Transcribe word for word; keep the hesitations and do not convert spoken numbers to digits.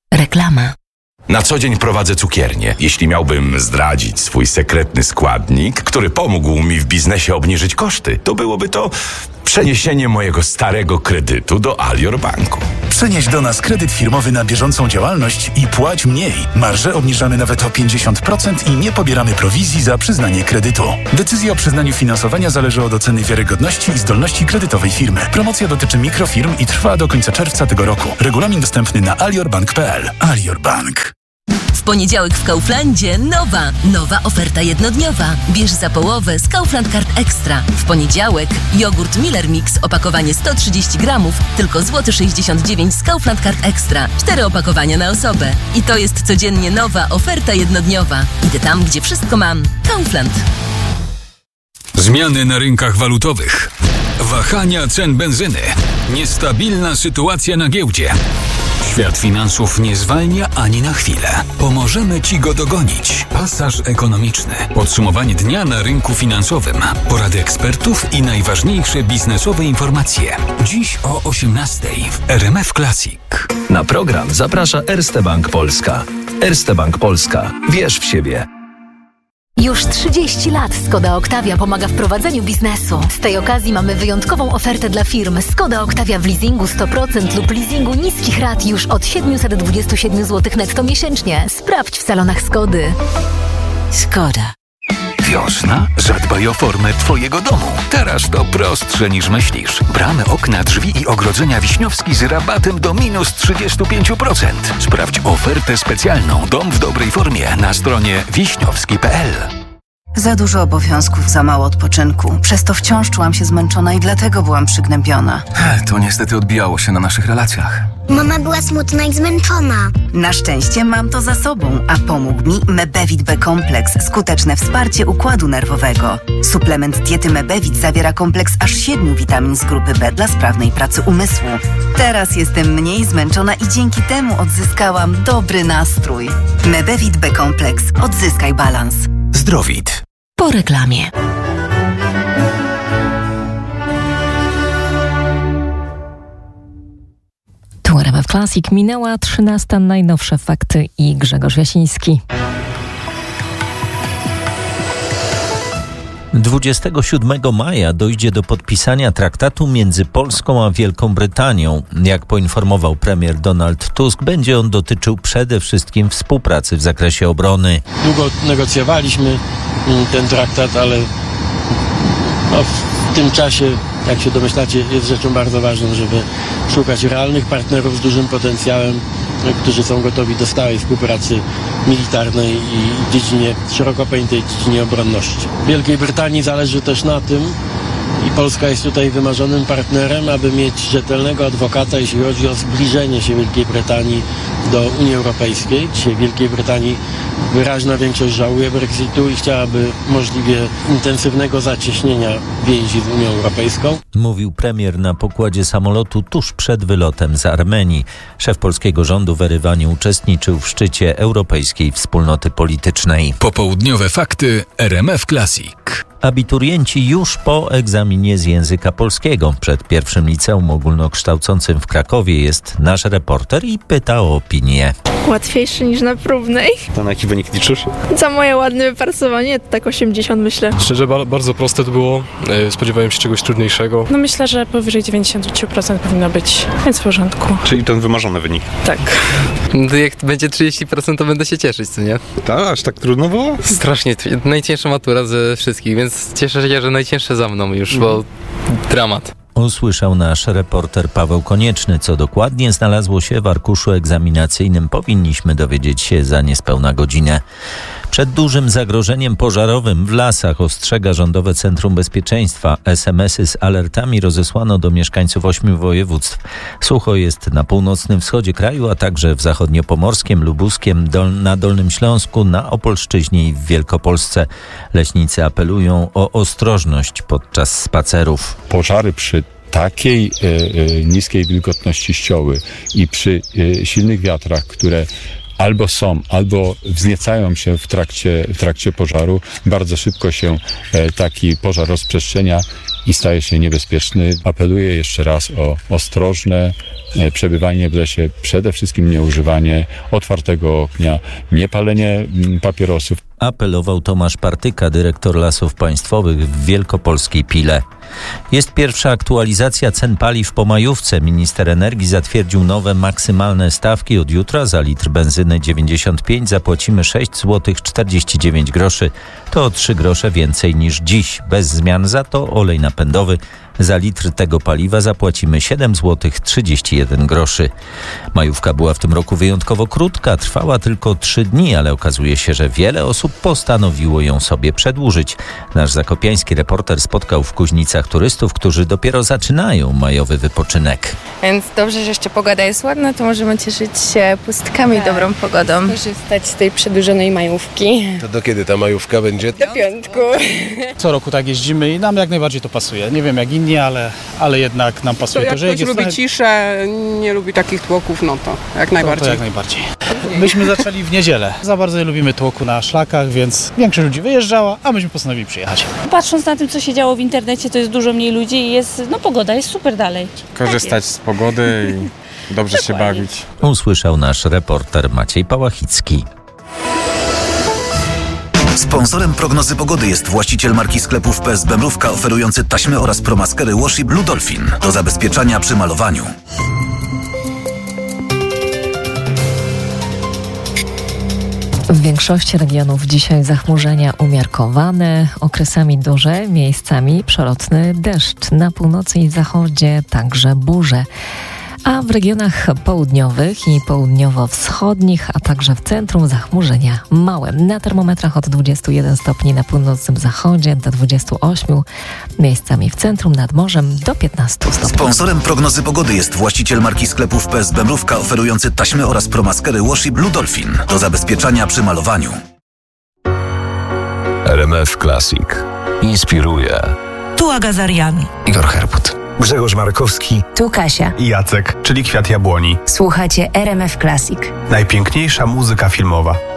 Reklama. Na co dzień prowadzę cukiernię. Jeśli miałbym zdradzić swój sekretny składnik, który pomógł mi w biznesie obniżyć koszty, to byłoby to przeniesienie mojego starego kredytu do Alior Banku. Przenieś do nas kredyt firmowy na bieżącą działalność i płać mniej. Marże obniżamy nawet o pięćdziesiąt procent i nie pobieramy prowizji za przyznanie kredytu. Decyzja o przyznaniu finansowania zależy od oceny wiarygodności i zdolności kredytowej firmy. Promocja dotyczy mikrofirm i trwa do końca czerwca tego roku. Regulamin dostępny na aliorbank kropka p l. Alior Bank. W poniedziałek w Kauflandzie nowa, nowa oferta jednodniowa. Bierz za połowę z Kaufland Card Extra. W poniedziałek jogurt Miller Mix, opakowanie sto trzydzieści gramów, tylko złoty sześćdziesiąt dziewięć z Kaufland Card Extra. Cztery opakowania na osobę. I to jest codziennie nowa oferta jednodniowa. Idę tam, gdzie wszystko mam. Kaufland. Zmiany na rynkach walutowych. Wahania cen benzyny. Niestabilna sytuacja na giełdzie. Świat finansów nie zwalnia ani na chwilę. Pomożemy Ci go dogonić. Pasaż ekonomiczny. Podsumowanie dnia na rynku finansowym. Porady ekspertów i najważniejsze biznesowe informacje. Dziś o osiemnastej w R M F Classic. Na program zaprasza Erste Bank Polska. Erste Bank Polska. Wierz w siebie. Już trzydzieści lat Skoda Octavia pomaga w prowadzeniu biznesu. Z tej okazji mamy wyjątkową ofertę dla firm. Skoda Octavia w leasingu sto procent lub leasingu niskich rat już od siedemset dwadzieścia siedem złotych netto miesięcznie. Sprawdź w salonach Skody. Skoda. Wiosna? Zadbaj o formę Twojego domu. Teraz to prostsze niż myślisz. Bramy, okna, drzwi i ogrodzenia Wiśniowski z rabatem do minus trzydzieści pięć procent. Sprawdź ofertę specjalną Dom w dobrej formie na stronie wiśniowski kropka p l. Za dużo obowiązków, za mało odpoczynku. Przez to wciąż czułam się zmęczona i dlatego byłam przygnębiona. To niestety odbijało się na naszych relacjach. Mama była smutna i zmęczona. Na szczęście mam to za sobą, a pomógł mi Mebevit B Kompleks. Skuteczne wsparcie układu nerwowego. Suplement diety Mebevit zawiera kompleks aż siedmiu witamin z grupy B dla sprawnej pracy umysłu. Teraz jestem mniej zmęczona i dzięki temu odzyskałam dobry nastrój. Mebevit B Kompleks. Odzyskaj balans. Zdrowit. Po reklamie. Tu R M F Classic, minęła trzynasta, najnowsze fakty i Grzegorz Jasiński. dwudziestego siódmego maja dojdzie do podpisania traktatu między Polską a Wielką Brytanią. Jak poinformował premier Donald Tusk, będzie on dotyczył przede wszystkim współpracy w zakresie obrony. Długo negocjowaliśmy ten traktat, ale no, w tym czasie, jak się domyślacie, jest rzeczą bardzo ważną, żeby szukać realnych partnerów z dużym potencjałem, którzy są gotowi do stałej współpracy militarnej i w dziedzinie, szeroko pojętej dziedzinie obronności. Wielkiej Brytanii zależy też na tym, i Polska jest tutaj wymarzonym partnerem, aby mieć rzetelnego adwokata, jeśli chodzi o zbliżenie się Wielkiej Brytanii do Unii Europejskiej. Dzisiaj w Wielkiej Brytanii wyraźna większość żałuje Brexitu i chciałaby możliwie intensywnego zacieśnienia więzi z Unią Europejską. Mówił premier na pokładzie samolotu tuż przed wylotem z Armenii. Szef polskiego rządu w Erywanie uczestniczył w szczycie Europejskiej Wspólnoty Politycznej. Popołudniowe fakty R M F Classic. Abiturienci już po egzaminie z języka polskiego. Przed pierwszym liceum ogólnokształcącym w Krakowie jest nasz reporter i pyta o opinię. Łatwiejszy niż na próbnej. To na jaki wynik liczysz? Za moje ładne wypracowanie to tak osiemdziesiąt myślę. Szczerze ba- bardzo proste to było. Spodziewałem się czegoś trudniejszego. No myślę, że powyżej dziewięćdziesiąt trzy procent powinno być, więc w porządku. Czyli ten wymarzony wynik? Tak. No jak będzie trzydzieści procent, to będę się cieszyć, co nie? Tak, aż tak trudno było? Strasznie. Najcięższa matura ze wszystkich, więc cieszę się, że najcięższe za mną już, mm. bo dramat. Usłyszał nasz reporter Paweł Konieczny. Co dokładnie znalazło się w arkuszu egzaminacyjnym, powinniśmy dowiedzieć się za niespełna godzinę. Przed dużym zagrożeniem pożarowym w lasach ostrzega Rządowe Centrum Bezpieczeństwa. es em esy z alertami rozesłano do mieszkańców ośmiu województw. Sucho jest na północnym wschodzie kraju, a także w zachodniopomorskim, lubuskiem, dol- na Dolnym Śląsku, na Opolszczyźnie i w Wielkopolsce. Leśnicy apelują o ostrożność podczas spacerów. Pożary przy takiej e, e, niskiej wilgotności ścioły i przy e, silnych wiatrach, które albo są, albo wzniecają się w trakcie, w trakcie pożaru, bardzo szybko się e, taki pożar rozprzestrzenia i staje się niebezpieczny. Apeluję jeszcze raz o ostrożne przebywanie w lesie, przede wszystkim nieużywanie otwartego ognia, niepalenie papierosów. Apelował Tomasz Partyka, dyrektor Lasów Państwowych w Wielkopolskiej Pile. Jest pierwsza aktualizacja cen paliw po majówce. Minister energii zatwierdził nowe maksymalne stawki. Od jutra za litr benzyny dziewięćdziesiąt pięć zapłacimy sześć złotych czterdzieści dziewięć groszy. To o trzy grosze więcej niż dziś. Bez zmian za to olej napędowy. Za litr tego paliwa zapłacimy siedem złotych trzydzieści jeden groszy. Majówka była w tym roku wyjątkowo krótka, trwała tylko trzy dni, ale okazuje się, że wiele osób postanowiło ją sobie przedłużyć. Nasz zakopiański reporter spotkał w Kuźnicach turystów, którzy dopiero zaczynają majowy wypoczynek. Więc dobrze, że jeszcze pogoda jest ładna, to możemy cieszyć się pustkami i dobrą pogodą. Korzystać z tej przedłużonej majówki. To do kiedy ta majówka będzie? Do piątku. Co roku tak jeździmy i nam jak najbardziej to pasuje. Nie wiem jak inni, ale, ale jednak nam pasuje. To jak to, że ktoś jak lubi jest... ciszę, nie lubi takich tłoków, no to jak najbardziej. To, to jak najbardziej. Myśmy zaczęli w niedzielę. Za bardzo nie lubimy tłoku na szlakach, więc większość ludzi wyjeżdżała, a myśmy postanowili przyjechać. Patrząc na tym, co się działo w internecie, to jest dużo mniej ludzi i jest, no pogoda jest super dalej. Korzystać z pogody i dobrze się bawić. Usłyszał nasz reporter Maciej Pałachicki. Sponsorem prognozy pogody jest właściciel marki sklepów P S B Mrówka, oferujący taśmy oraz promaskery Washi Blue Dolphin do zabezpieczania przy malowaniu. W większości regionów dzisiaj zachmurzenia umiarkowane, okresami duże, miejscami przelotny deszcz. Na północy i zachodzie także burze. A w regionach południowych i południowo-wschodnich, a także w centrum zachmurzenia małe. Na termometrach od dwudziestu jeden stopni na północnym zachodzie do dwudziestu ośmiu, miejscami w centrum nad morzem do piętnastu stopni. Sponsorem prognozy pogody jest właściciel marki sklepów P S B Mrówka, oferujący taśmy oraz promaskery Washi Blue Dolphin do zabezpieczania przy malowaniu. R M F Classic inspiruje. Tu Aga Zarian. Igor Herbut. Grzegorz Markowski. Tu Kasia. I Jacek, czyli Kwiat Jabłoni. Słuchacie R M F Classic. Najpiękniejsza muzyka filmowa.